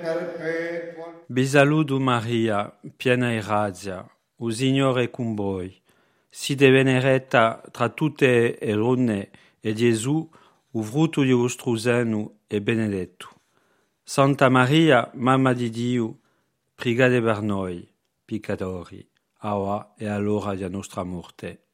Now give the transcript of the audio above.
perpetua. Vi saluto Maria, piena di grazia, il Signore è con voi. Siete benedetta tra tutte le donne e Gesù, il frutto di vostro seno, è benedetto. Santa Maria, Mamma di Dio, pregate per noi, peccatori, ora e all'ora della nostra morte.